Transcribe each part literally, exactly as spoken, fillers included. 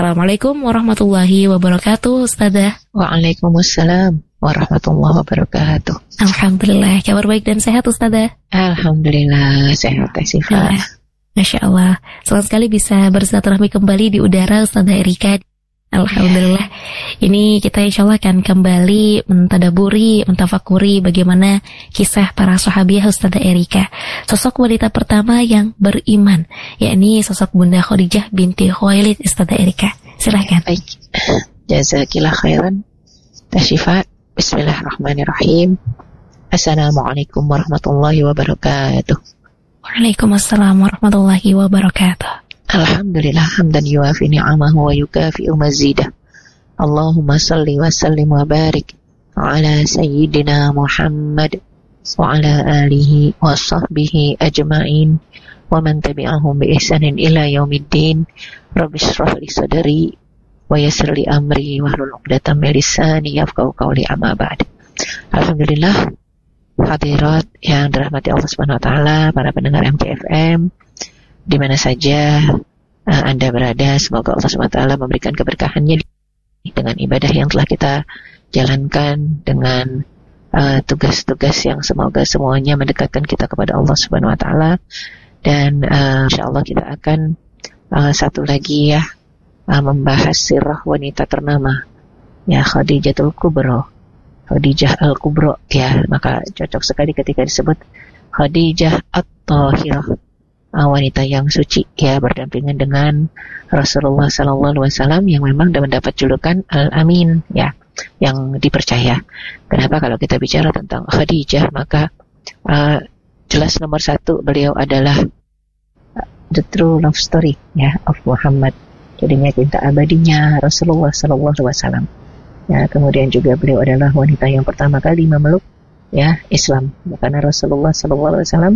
Assalamualaikum warahmatullahi wabarakatuh, Ustazah. Waalaikumsalam warahmatullahi wabarakatuh. Alhamdulillah, kabar baik dan sehat, Ustazah? Alhamdulillah, sehat, Sifah. Masya Allah, senang sekali bisa bersilaturahmi kembali di udara, Ustazah Erika. Alhamdulillah. Ini kita insya Allah akan kembali mentadaburi, mentafakuri bagaimana kisah para sahabiah Ustazah Erika, sosok wanita pertama yang beriman, yakni sosok Bunda Khadijah binti Khuwailid. Ustazah Erika, silahkan. Baik, jazakillah khairan. Tasyifa. Bismillahirrahmanirrahim. Assalamualaikum warahmatullahi wabarakatuh. Waalaikumsalam warahmatullahi wabarakatuh. Alhamdulillah hamdan yuafi ni'amahu wa yukafi'u mazidah. Allahumma salli wa sallim wa barik ala sayyidina Muhammad wa ala alihi wa sahbihi ajma'in wa man tabi'ahum bi ihsanin ila yaumiddin. Rabbi shrah li sadri wa yassir li amri wahlul 'uqdatam min lisani yafqahu qawli, amma ba'd. Alhamdulillah, hadirat yang dirahmati Allah Subhanahu wa taala, para pendengar M T F M di mana saja uh, Anda berada, semoga Allah subhanahu wa taala memberikan keberkahannya dengan ibadah yang telah kita jalankan, dengan uh, tugas-tugas yang semoga semuanya mendekatkan kita kepada Allah subhanahu wa taala. Dan uh, insyaallah kita akan uh, satu lagi ya, uh, membahas sirah wanita ternama ya, Khadijatul Kubra, Khadijah Al-Kubra ya. Maka cocok sekali ketika disebut Khadijah At-Tahirah, wanita yang suci ya, berdampingan dengan Rasulullah sallallahu alaihi wasallam yang memang mendapat julukan Al-Amin ya, yang dipercaya. Kenapa kalau kita bicara tentang Khadijah, maka uh, jelas nomor satu, beliau adalah the true love story ya of Muhammad. Jadinya cinta abadinya Rasulullah sallallahu alaihi wasallam. Ya, kemudian juga beliau adalah wanita yang pertama kali memeluk ya Islam, karena Rasulullah sallallahu alaihi wasallam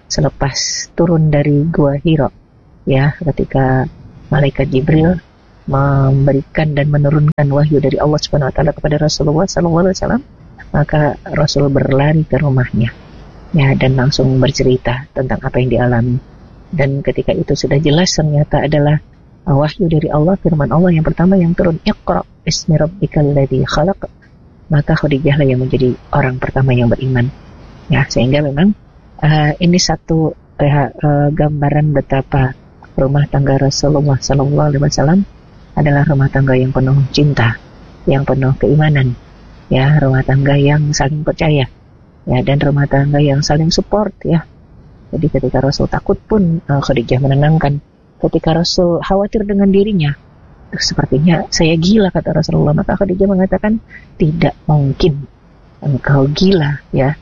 selepas turun dari Gua Hira ya, ketika malaikat Jibril memberikan dan menurunkan wahyu dari Allah Subhanahu wa taala kepada Rasulullah sallallahu alaihi wasallam, maka Rasul berlari ke rumahnya ya, dan langsung bercerita tentang apa yang dialami. Dan ketika itu sudah jelas ternyata adalah wahyu dari Allah, firman Allah yang pertama yang turun, Iqra bismi rabbikal ladzi khalaq, maka Khadijah lah yang menjadi orang pertama yang beriman ya. Sehingga memang Uh, ini satu uh, uh, gambaran betapa rumah tangga Rasulullah sallallahu alaihi wasallam adalah rumah tangga yang penuh cinta, yang penuh keimanan, ya, rumah tangga yang saling percaya, ya, dan rumah tangga yang saling support, ya. Jadi ketika Rasul takut pun uh, Khadijah menenangkan. Ketika Rasul khawatir dengan dirinya, sepertinya saya gila, kata Rasulullah, maka Khadijah mengatakan tidak mungkin engkau gila, ya.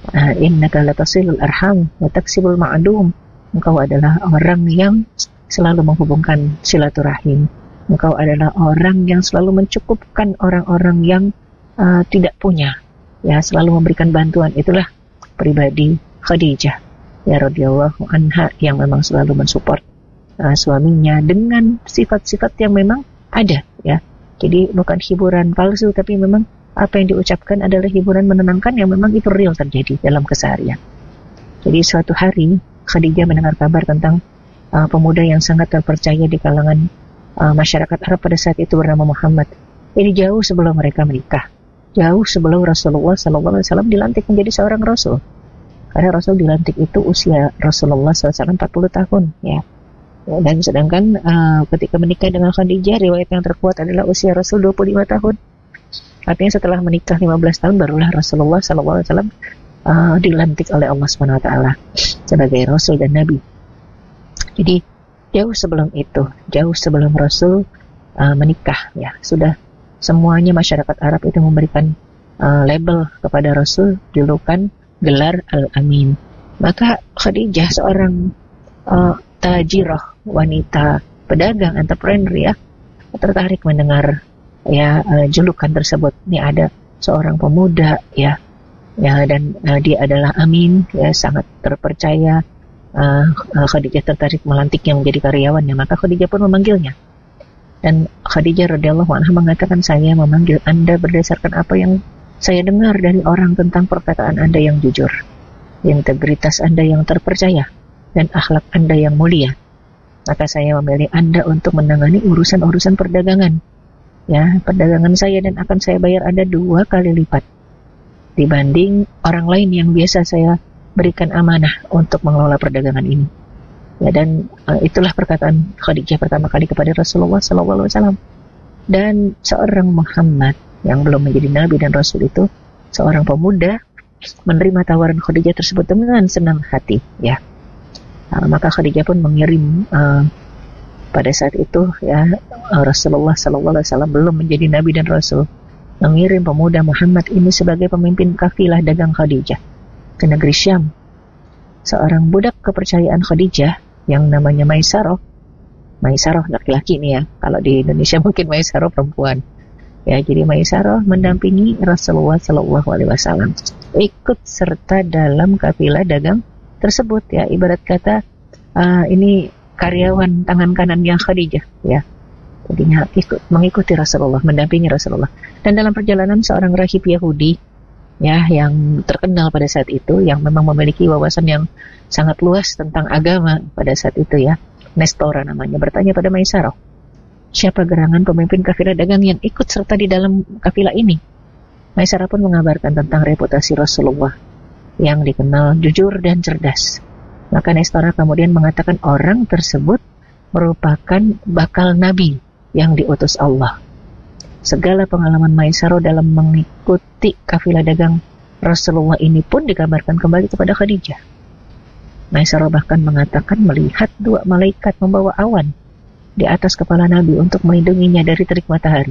Innaka latasilul arham wa taksibul ma'dum, engkau adalah orang yang selalu menghubungkan silaturahim, engkau adalah orang yang selalu mencukupkan orang-orang yang uh, tidak punya, ya, selalu memberikan bantuan. Itulah pribadi Khadijah ya radhiyallahu anha, yang memang selalu mensupport uh, suaminya dengan sifat-sifat yang memang ada ya. Jadi bukan hiburan palsu, tapi memang apa yang diucapkan adalah hiburan menenangkan yang memang itu real terjadi dalam keseharian. Jadi suatu hari Khadijah mendengar kabar tentang uh, pemuda yang sangat terpercaya di kalangan uh, masyarakat Arab pada saat itu bernama Muhammad. Ini jauh sebelum mereka menikah, jauh sebelum Rasulullah sallallahu alaihi wasallam dilantik menjadi seorang Rasul. Karena Rasul dilantik itu usia Rasulullah sallallahu alaihi wasallam empat puluh tahun ya. Dan sedangkan uh, ketika menikah dengan Khadijah, riwayat yang terkuat adalah usia Rasul dua puluh lima tahun. Artinya setelah menikah lima belas tahun barulah Rasulullah sallallahu alaihi wasallam uh, dilantik oleh Allah subhanahu wa taala sebagai Rasul dan Nabi. Jadi jauh sebelum itu, jauh sebelum Rasul uh, menikah ya, sudah semuanya masyarakat Arab itu memberikan uh, label kepada Rasul, julukan, gelar Al-Amin. Maka Khadijah, seorang uh, tajirah, wanita pedagang, entrepreneur ya, tertarik mendengar ya uh, julukan tersebut. Ini ada seorang pemuda ya, ya dan uh, dia adalah Amin ya, sangat terpercaya. Uh, uh, Khadijah tertarik melantiknya menjadi karyawannya, maka Khadijah pun memanggilnya. Dan Khadijah radhiyallahu anha mengatakan, saya memanggil Anda berdasarkan apa yang saya dengar dari orang tentang perkataan Anda yang jujur, integritas Anda yang terpercaya, dan akhlak Anda yang mulia. maka saya memilih Anda untuk menangani urusan-urusan perdagangan. Ya, perdagangan saya dan akan saya bayar Anda dua kali lipat dibanding orang lain yang biasa saya berikan amanah untuk mengelola perdagangan ini. Ya, dan uh, itulah perkataan Khadijah pertama kali kepada Rasulullah sallallahu alaihi wasallam. Dan seorang Muhammad yang belum menjadi nabi dan rasul itu, seorang pemuda, menerima tawaran Khadijah tersebut dengan senang hati. Ya, uh, maka Khadijah pun mengirim uh, pada saat itu ya uh, Rasulullah sallallahu alaihi wasallam belum menjadi nabi dan rasul, mengirim pemuda Muhammad ini sebagai pemimpin kafilah dagang Khadijah ke negeri Syam. Seorang budak kepercayaan Khadijah yang namanya Maisarah, Maisarah laki-laki nih ya, kalau di Indonesia mungkin Maisarah perempuan. Ya, jadi Maisarah mendampingi Rasulullah Sallallahu Alaihi Wasallam, ikut serta dalam kafilah dagang tersebut. Ya, ibarat kata uh, ini karyawan tangan kanannya Khadijah. Ya, jadinya ikut mengikuti Rasulullah, mendampingi Rasulullah. Dan dalam perjalanan seorang rahib Yahudi, ya, yang terkenal pada saat itu, yang memang memiliki wawasan yang sangat luas tentang agama pada saat itu ya, Nestora namanya, bertanya pada Maisarah, siapa gerangan pemimpin kafilah dagang yang ikut serta di dalam kafilah ini? Maisarah pun mengabarkan tentang reputasi Rasulullah yang dikenal jujur dan cerdas. Maka Nestora kemudian mengatakan orang tersebut merupakan bakal nabi yang diutus Allah. Segala pengalaman Maisarah dalam mengikuti kafilah dagang Rasulullah ini pun dikabarkan kembali kepada Khadijah. Maisarah bahkan mengatakan melihat dua malaikat membawa awan di atas kepala Nabi untuk melindunginya dari terik matahari.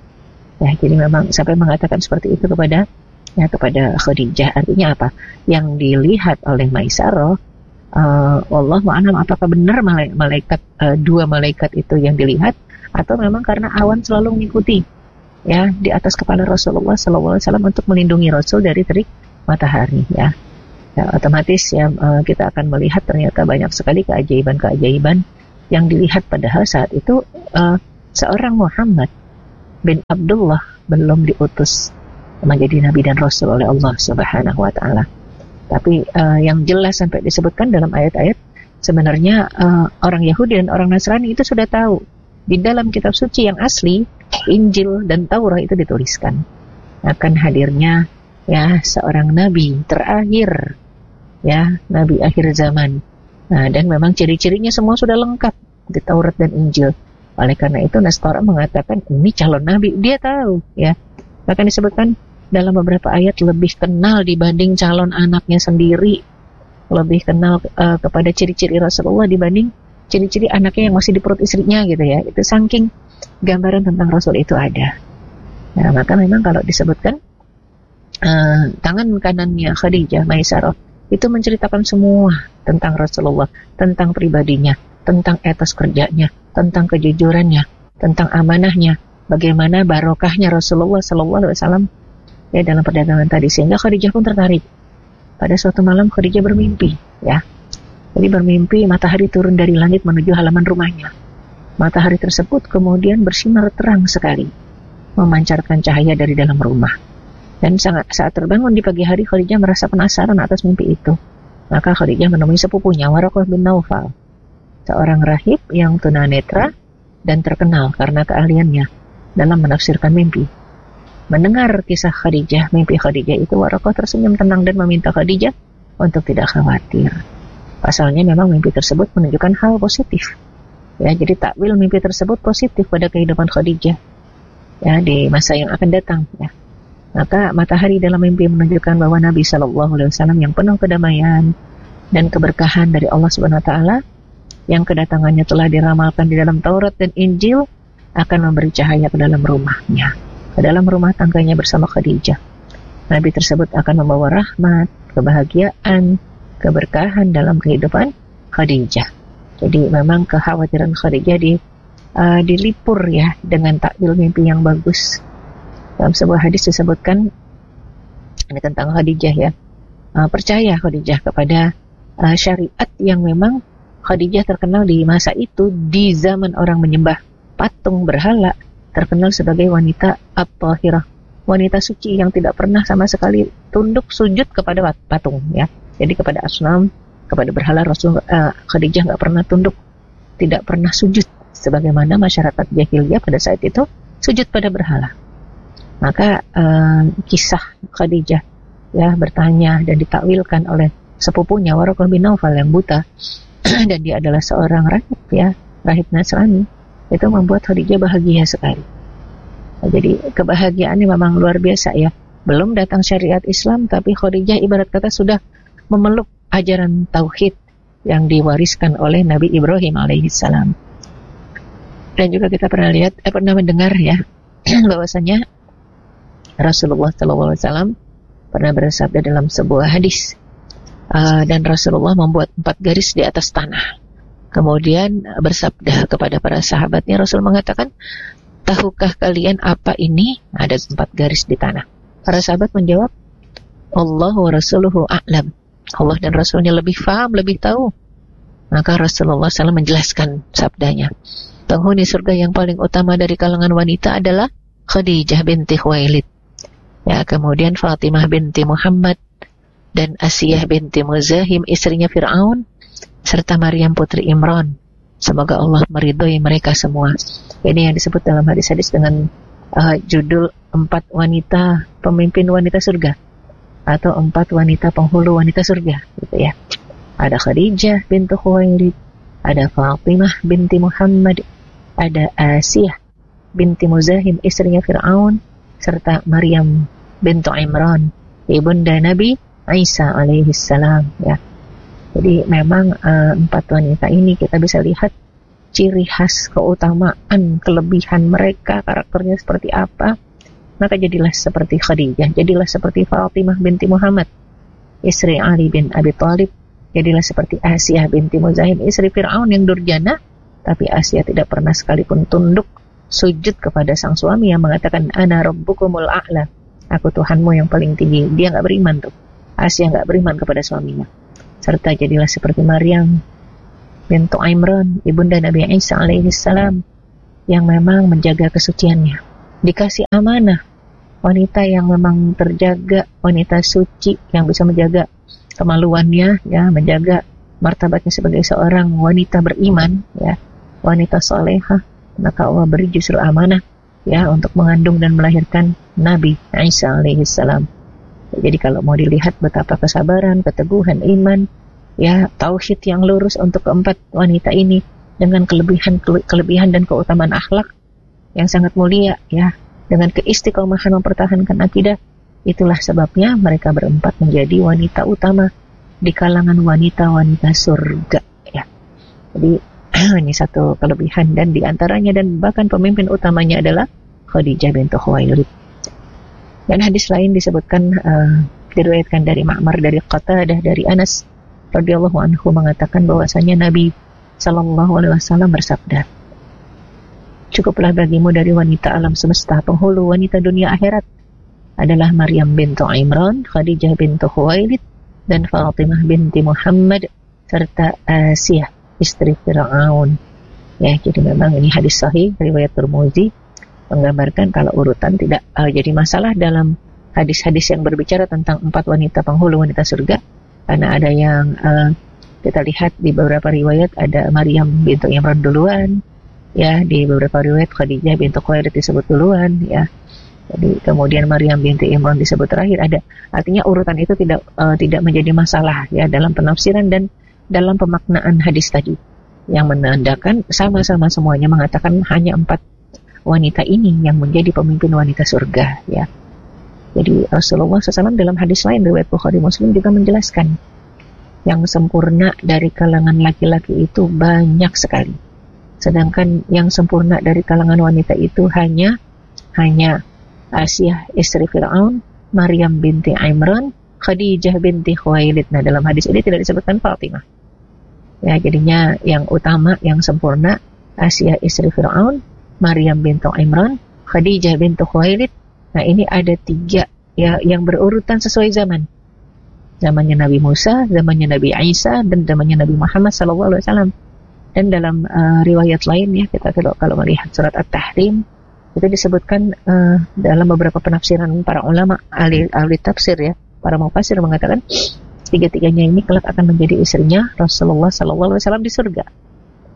Ya, jadi memang sampai mengatakan seperti itu kepada ya kepada Khadijah. Artinya apa? Yang dilihat oleh Maisarah, uh, wallahu a'lam, apakah benar malaikat uh, dua malaikat itu yang dilihat, atau memang karena awan selalu mengikuti ya di atas kepala Rasulullah sallallahu alaihi wasallam untuk melindungi Rasul dari terik matahari. Ya, ya otomatis ya uh, kita akan melihat ternyata banyak sekali keajaiban-keajaiban yang dilihat, padahal saat itu uh, seorang Muhammad bin Abdullah belum diutus menjadi nabi dan rasul oleh Allah Subhanahu wa taala. Tapi uh, yang jelas sampai disebutkan dalam ayat-ayat, sebenarnya uh, orang Yahudi dan orang Nasrani itu sudah tahu di dalam kitab suci yang asli, Injil dan Taurat itu dituliskan akan hadirnya ya seorang nabi terakhir, ya nabi akhir zaman. Nah, dan memang ciri-cirinya semua sudah lengkap di Taurat dan Injil. Oleh karena itu Nestora mengatakan ini calon nabi, dia tahu ya. Bahkan disebutkan dalam beberapa ayat lebih kenal dibanding calon anaknya sendiri, lebih kenal uh, kepada ciri-ciri Rasulullah dibanding ciri-ciri anaknya yang masih di perut istrinya gitu ya. Itu saking gambaran tentang Rasul itu ada. Nah, maka memang kalau disebutkan uh, tangan kanannya Khadijah, Maisarah, itu menceritakan semua tentang Rasulullah, tentang pribadinya, tentang etos kerjanya, tentang kejujurannya, tentang amanahnya, bagaimana barokahnya Rasulullah sallallahu alaihi wasallam ya dalam perdagangan tadi. Sehingga Khadijah pun tertarik. Pada suatu malam Khadijah bermimpi, ya. Jadi bermimpi matahari turun dari langit menuju halaman rumahnya. Matahari tersebut kemudian bersinar terang sekali, memancarkan cahaya dari dalam rumah. Dan sangat, saat terbangun di pagi hari, Khadijah merasa penasaran atas mimpi itu. Maka Khadijah menemui sepupunya, Waraqah bin Naufal, seorang rahib yang tunanetra dan terkenal karena keahliannya dalam menafsirkan mimpi. Mendengar kisah Khadijah, mimpi Khadijah itu, Waraqah tersenyum tenang dan meminta Khadijah untuk tidak khawatir. Pasalnya memang mimpi tersebut menunjukkan hal positif. Ya, jadi takwil mimpi tersebut positif pada kehidupan Khadijah ya di masa yang akan datang. Ya. Maka matahari dalam mimpi menunjukkan bahwa Nabi Shallallahu Alaihi Wasallam yang penuh kedamaian dan keberkahan dari Allah Subhanahu Wa Taala, yang kedatangannya telah diramalkan di dalam Taurat dan Injil, akan memberi cahaya ke dalam rumahnya, ke dalam rumah tangganya bersama Khadijah. Nabi tersebut akan membawa rahmat, kebahagiaan, keberkahan dalam kehidupan Khadijah. Jadi memang kekhawatiran Khadijah di, uh, dilipur ya dengan takwil mimpi yang bagus. Dalam sebuah hadis disebutkan ini tentang Khadijah ya, uh, percaya Khadijah kepada uh, syariat yang memang Khadijah terkenal di masa itu, di zaman orang menyembah patung berhala, terkenal sebagai wanita at-tahirah, wanita suci yang tidak pernah sama sekali tunduk sujud kepada patung ya. Jadi kepada asnam, kepada berhala, Rasul uh, Khadijah nggak pernah tunduk tidak pernah sujud sebagaimana masyarakat jahiliyah pada saat itu sujud pada berhala. Maka uh, kisah Khadijah ya bertanya dan ditakwilkan oleh sepupunya Waraqah bin Naufal yang buta dan dia adalah seorang rahib ya, rahib Nasrani, itu membuat Khadijah bahagia sekali. Nah, jadi kebahagiaannya memang luar biasa ya. Belum datang syariat Islam, tapi Khadijah ibarat kata sudah memeluk ajaran tauhid yang diwariskan oleh Nabi Ibrahim alaihissalam. Dan juga kita pernah lihat, eh, pernah mendengar ya, bahwasanya Rasulullah shallallahu alaihi wasallam pernah bersabda dalam sebuah hadis, uh, dan Rasulullah membuat empat garis di atas tanah. Kemudian bersabda kepada para sahabatnya, Rasul mengatakan, tahukah kalian apa ini? Ada empat garis di tanah. Para sahabat menjawab, Allah wa Rasuluhu a'lam. Allah dan Rasulnya lebih faham, lebih tahu. Maka Rasulullah shallallahu alaihi wasallam menjelaskan sabdanya, penghuni surga yang paling utama dari kalangan wanita adalah Khadijah binti Khuwailid. Ya, kemudian Fatimah binti Muhammad dan Asiyah binti Muzahim, istrinya Fir'aun, serta Maryam putri Imran. Semoga Allah meridhoi mereka semua. Ini yang disebut dalam hadis-hadis dengan uh, judul empat wanita pemimpin wanita surga atau empat wanita penghulu wanita surga, gitu ya. Ada Khadijah binti Khuwailid, ada Fatimah binti Muhammad, ada Asiyah binti Muzahim, istrinya Fir'aun, serta Maryam bintu Imran, ibunda Nabi Isa alaihi salam ya. Jadi memang uh, empat wanita ini kita bisa lihat ciri khas, keutamaan, kelebihan mereka, karakternya seperti apa. Maka jadilah seperti Khadijah, jadilah seperti Fatimah binti Muhammad, istri Ali bin Abi Thalib, jadilah seperti Asiyah binti Muzahim, istri Fir'aun yang durjana, tapi Asiyah tidak pernah sekalipun tunduk sujud kepada sang suami yang mengatakan ana rabbukumul a'la, aku Tuhanmu yang paling tinggi. Dia nggak beriman tuh, Asiyah nggak beriman kepada suaminya. Serta jadilah seperti Maryam bintu Imran, ibunda Nabi Isa alaihi salam, yang memang menjaga kesuciannya, dikasih amanah, wanita yang memang terjaga, wanita suci yang bisa menjaga kemaluannya ya, menjaga martabatnya sebagai seorang wanita beriman ya, wanita solehah. Maka Allah beri justru amanah ya untuk mengandung dan melahirkan Nabi Isa alaihi salam. Jadi kalau mau dilihat betapa kesabaran, keteguhan iman ya, tauhid yang lurus untuk keempat wanita ini dengan kelebihan kelebihan dan keutamaan akhlak yang sangat mulia ya, dengan keistiqomahan mempertahankan akidah, itulah sebabnya mereka berempat menjadi wanita utama di kalangan wanita-wanita surga ya. Jadi ini satu kelebihan, dan diantaranya dan bahkan pemimpin utamanya adalah Khadijah bintu Khuwailid. Dan hadis lain disebutkan uh, diriwayatkan dari Ma'mar, dari Qatadah, dari Anas radhiyallahu anhu mengatakan bahwasanya Nabi sallallahu alaihi wasallam bersabda, cukuplah bagimu dari wanita alam semesta, penghulu wanita dunia akhirat adalah Maryam bintu Imran, Khadijah bintu Khuwailid, dan Fatimah binti Muhammad, serta Asiyah istri Fir'aun. Ya, jadi memang ini hadis sahih riwayat Tirmidzi menggambarkan kalau urutan tidak uh, jadi masalah dalam hadis-hadis yang berbicara tentang empat wanita penghulu wanita surga, karena ada yang uh, kita lihat di beberapa riwayat ada Maryam bintu Imran duluan, ya, di beberapa riwayat Khadijah bintu Khuwailid disebut duluan ya. Jadi kemudian Maryam binti Imran disebut terakhir. Ada, artinya urutan itu tidak uh, tidak menjadi masalah ya dalam penafsiran dan dalam pemaknaan hadis tadi, yang menandakan sama-sama semuanya mengatakan hanya empat wanita ini yang menjadi pemimpin wanita surga ya. Jadi Rasulullah shallallahu alaihi wasallam dalam hadis lain riwayat Bukhari Muslim juga menjelaskan yang sempurna dari kalangan laki-laki itu banyak sekali, sedangkan yang sempurna dari kalangan wanita itu hanya hanya Asiyah istri Fir'aun, Maryam binti Imran, Khadijah binti Khuwailid. Nah, dalam hadis ini tidak disebutkan Fatimah ya, jadinya yang utama, yang sempurna Asiyah istri Fir'aun, Maryam bintu Imran, Khadijah bintu Khuwailid. Nah, ini ada tiga ya yang berurutan sesuai zaman. Zamannya Nabi Musa, zamannya Nabi Isa, dan zamannya Nabi Muhammad sallallahu alaihi wasallam. Dan dalam uh, riwayat lain ya, kita kalau kalau melihat surat At-Tahrim itu disebutkan uh, dalam beberapa penafsiran para ulama ahli ahli tafsir ya, para mufassir mengatakan tiga-tiganya ini kelak akan menjadi istrinya Rasulullah sallallahu alaihi wasallam di surga.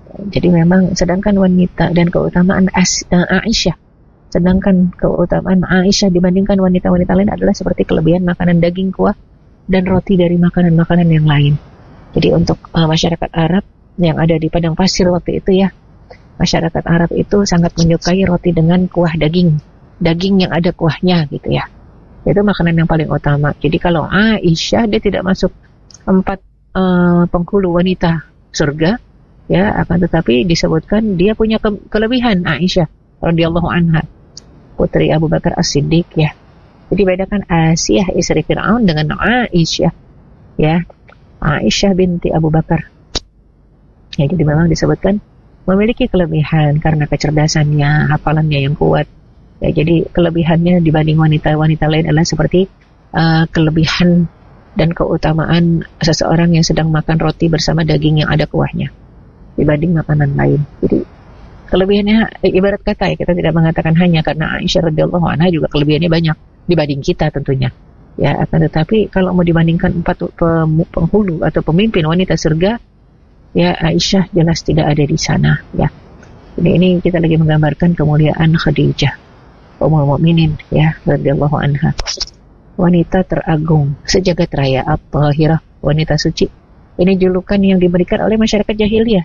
Jadi memang sedangkan wanita dan keutamaan As, uh, Aisyah, sedangkan keutamaan Aisyah dibandingkan wanita-wanita lain adalah seperti kelebihan makanan daging, kuah, dan roti dari makanan-makanan yang lain. Jadi untuk uh, masyarakat Arab yang ada di padang pasir waktu itu ya, masyarakat Arab itu sangat menyukai roti dengan kuah daging, daging yang ada kuahnya gitu ya. Itu makanan yang paling utama. Jadi kalau Aisyah, dia tidak masuk empat uh, penghulu wanita surga, ya, akan tetapi disebutkan dia punya ke- kelebihan Aisyah radhiyallahu anha, putri Abu Bakar As-Siddiq ya. Jadi bedakan Asiyah istri Fir'aun dengan Aisyah ya, Aisyah binti Abu Bakar ya. Jadi memang disebutkan memiliki kelebihan karena kecerdasannya, hafalannya yang kuat ya. Jadi kelebihannya dibanding wanita-wanita lain adalah seperti uh, kelebihan dan keutamaan seseorang yang sedang makan roti bersama daging yang ada kuahnya dibanding makanan lain. Jadi kelebihannya ibarat kata ya, kita tidak mengatakan hanya karena Aisyah radhiyallahu anha, juga kelebihannya banyak dibanding kita tentunya. Ya, akan tetapi kalau mau dibandingkan empat penghulu atau pemimpin wanita surga, ya Aisyah jelas tidak ada di sana ya. Ini ini kita lagi menggambarkan kemuliaan Khadijah Ummul Mukminin ya radhiyallahu anha. Wanita teragung sejagat raya, at-tahirah, wanita suci. Ini julukan yang diberikan oleh masyarakat jahiliyah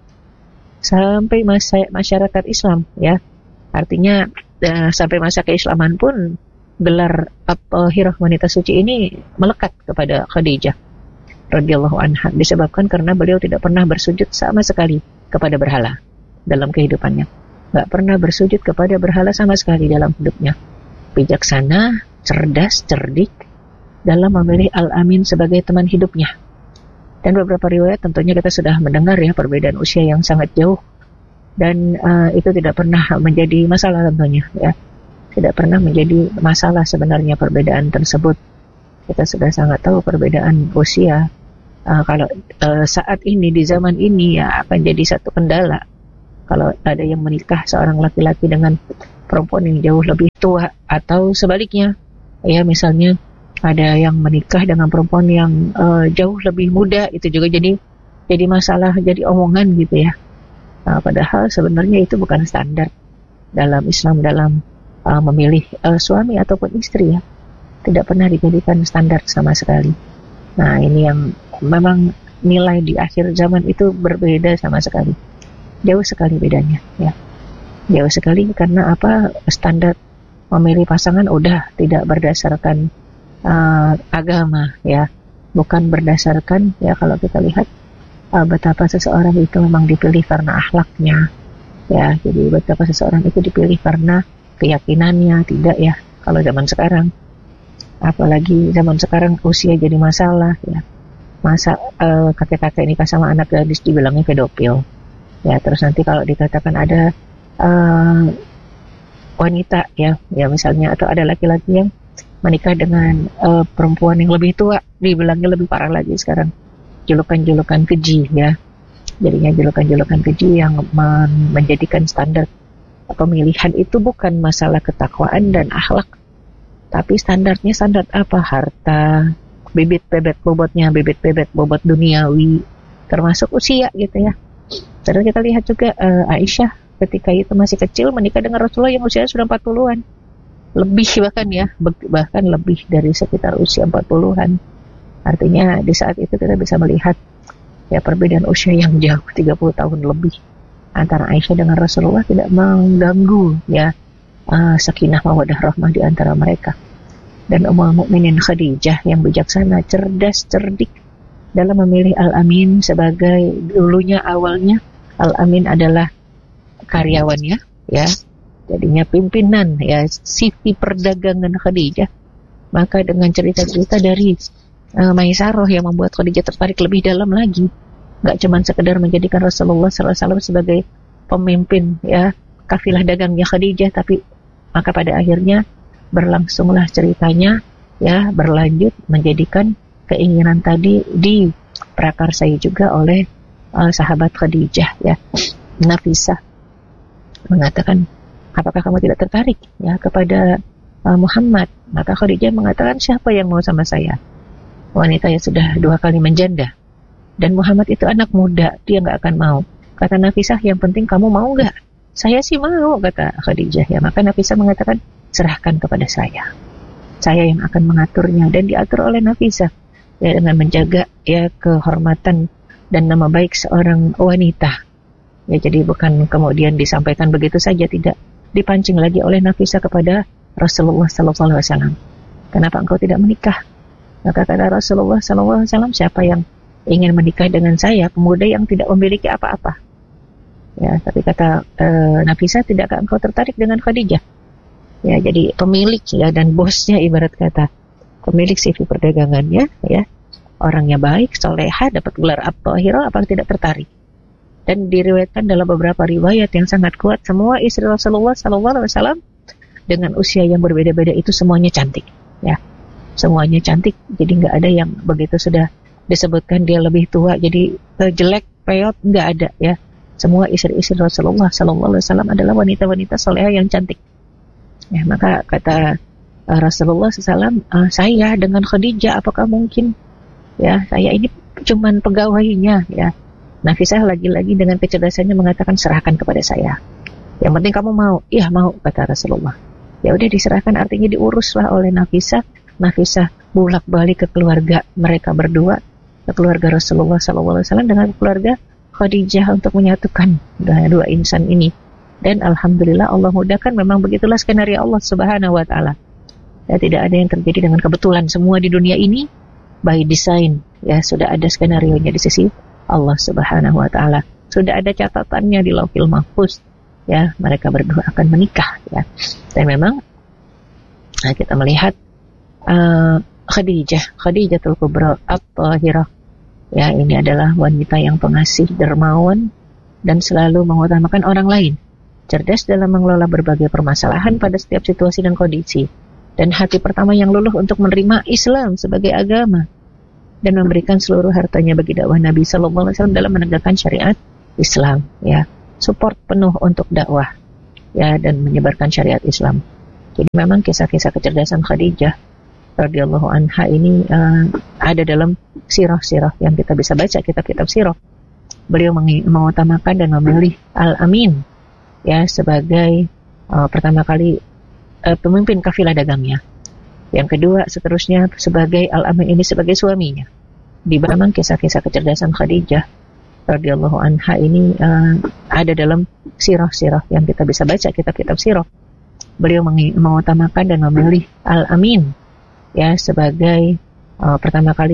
sampai masa masyarakat Islam ya. Artinya uh, sampai masa keislaman pun gelar at-tahirah, wanita suci ini melekat kepada Khadijah radhiyallahu anha, disebabkan karena beliau tidak pernah bersujud sama sekali kepada berhala dalam kehidupannya. Enggak pernah bersujud kepada berhala sama sekali dalam hidupnya. Bijaksana, cerdas, cerdik dalam memilih Al-Amin sebagai teman hidupnya. Dan beberapa riwayat tentunya kita sudah mendengar ya, perbedaan usia yang sangat jauh, dan uh, itu tidak pernah menjadi masalah tentunya ya. Tidak pernah menjadi masalah sebenarnya perbedaan tersebut. Kita sudah sangat tahu perbedaan usia uh, kalau uh, saat ini di zaman ini ya akan jadi satu kendala kalau ada yang menikah seorang laki-laki dengan perempuan yang jauh lebih tua, atau sebaliknya ya, misalnya ada yang menikah dengan perempuan yang uh, jauh lebih muda, itu juga jadi jadi masalah, jadi omongan gitu ya. Nah, padahal sebenarnya itu bukan standar dalam Islam dalam uh, memilih uh, suami ataupun istri ya. Tidak pernah dijadikan standar sama sekali. Nah, ini yang memang nilai di akhir zaman itu berbeda sama sekali. Jauh sekali bedanya ya. Jauh sekali karena apa? Standar memilih pasangan udah tidak berdasarkan uh, agama ya. Bukan berdasarkan ya, kalau kita lihat uh, betapa seseorang itu memang dipilih karena akhlaknya ya. Jadi betapa seseorang itu dipilih karena keyakinannya, tidak ya. Kalau zaman sekarang, apalagi zaman sekarang usia jadi masalah ya. Masa uh, kakek-kakek nikah sama anak gadis dibilangnya pedofil ya. Terus nanti kalau dikatakan ada uh, wanita ya, ya misalnya, atau ada laki-laki yang menikah dengan uh, perempuan yang lebih tua, dibilangnya lebih parah lagi sekarang, julukan-julukan keji ya. Jadinya julukan-julukan keji yang men- menjadikan standar pemilihan itu bukan masalah ketakwaan dan akhlak, tapi standarnya standar apa? Harta, bibit bebet bobotnya, bibit bebet bobot duniawi, termasuk usia gitu ya. Terus kita lihat juga uh, Aisyah ketika itu masih kecil menikah dengan Rasulullah yang usianya sudah empat puluhan. Lebih bahkan ya, bahkan lebih dari sekitar usia empat puluhan. Artinya di saat itu kita bisa melihat ya perbedaan usia yang jauh, tiga puluh tahun lebih antara Aisyah dengan Rasulullah, tidak mengganggu ya uh, sakinah mawaddah rahmah di antara mereka. Dan Ummul Mukminin Khadijah yang bijaksana, cerdas, cerdik dalam memilih Al-Amin sebagai dulunya awalnya Al-Amin adalah karyawannya ya, jadinya pimpinan ya, sisi perdagangan Khadijah. Maka dengan cerita-cerita dari uh, Maisarah yang membuat Khadijah tertarik lebih dalam lagi, nggak cuma sekedar menjadikan Rasulullah shallallahu alaihi wasallam sebagai pemimpin ya kafilah dagangnya Khadijah, tapi maka pada akhirnya berlangsunglah ceritanya ya, berlanjut menjadikan keinginan tadi diprakarsai juga oleh uh, sahabat Khadijah ya. Nafisah mengatakan, apakah kamu tidak tertarik ya kepada uh, Muhammad? Maka Khadijah mengatakan, siapa yang mau sama saya? Wanita yang sudah dua kali menjanda, dan Muhammad itu anak muda, dia nggak akan mau. Kata Nafisah, yang penting kamu mau nggak? Saya sih mau, kata Khadijah. Ya, maka Nafisah mengatakan, serahkan kepada saya. Saya yang akan mengaturnya, dan diatur oleh Nafisah ya, dengan menjaga ya kehormatan dan nama baik seorang wanita. Ya, jadi bukan kemudian disampaikan begitu saja, tidak, dipancing lagi oleh Nafisah kepada Rasulullah sallallahu alaihi wasallam. Kenapa engkau tidak menikah? Maka kata Rasulullah sallallahu alaihi wasallam, siapa yang ingin menikah dengan saya, pemuda yang tidak memiliki apa-apa? Ya, tapi kata e, Nafisah, tidakkah engkau tertarik dengan Khadijah? Ya, jadi pemilik ya dan bosnya, ibarat kata pemilik C V perdagangannya, ya, orangnya baik, soleha, dapat gelar at-thahirah, apakah tidak tertarik? Dan diriwayatkan dalam beberapa riwayat yang sangat kuat, semua istri Rasulullah sallallahu alaihi wasallam dengan usia yang berbeda-beda itu semuanya cantik, ya, semuanya cantik. Jadi nggak ada yang begitu sudah disebutkan dia lebih tua jadi uh, jelek, peot, nggak ada, ya. Semua istri-istri Rasulullah sallallahu alaihi wasallam adalah wanita-wanita soleha yang cantik. Ya, maka kata uh, Rasulullah sallallahu alaihi wasallam, uh, saya dengan Khadijah apakah mungkin? Ya, saya ini cuman pegawainya, ya. Nafisah lagi-lagi dengan kecerdasannya mengatakan, serahkan kepada saya. Yang penting kamu mau. Iya, mau, kata Rasulullah. Ya udah, diserahkan, artinya diuruslah oleh Nafisah. Nafisah bolak-balik ke keluarga mereka berdua, ke keluarga Rasulullah sallallahu alaihi wasallam dengan keluarga Khadijah untuk menyatukan dua insan ini. Dan alhamdulillah Allah mudahkan, memang begitulah skenario Allah Subhanahu wa taala. Ya, tidak ada yang terjadi dengan kebetulan, semua di dunia ini by design, ya, sudah ada skenarionya di sisi Allah Subhanahu wa taala. Sudah ada catatannya di Lauhil Mahfuz, ya, mereka berdua akan menikah, ya. Dan memang nah, kita melihat uh, Khadijah, Khadijatul Kubra at-Thahirah, ya, ini adalah wanita yang pengasih, dermawan, dan selalu mengutamakan orang lain, cerdas dalam mengelola berbagai permasalahan pada setiap situasi dan kondisi, dan hati pertama yang luluh untuk menerima Islam sebagai agama, dan memberikan seluruh hartanya bagi dakwah Nabi sallallahu alaihi wasallam dalam menegakkan syariat Islam, ya. Support penuh untuk dakwah, ya, dan menyebarkan syariat Islam. Jadi memang kisah-kisah kecerdasan Khadijah radhiyallahu anha ini uh, ada dalam sirah-sirah yang kita bisa baca, kitab-kitab sirah. Beliau meng- mengutamakan dan memilih Al-Amin, ya, sebagai uh, pertama kali uh, pemimpin kafilah dagangnya. Yang kedua, seterusnya sebagai Al-Amin ini sebagai suaminya. Di memang kisah-kisah kecerdasan Khadijah radhiyallahu anha ini uh, ada dalam sirah-sirah yang kita bisa baca, kitab-kitab sirah. Beliau meng- mengutamakan dan memilih Al-Amin, ya, sebagai uh, pertama kali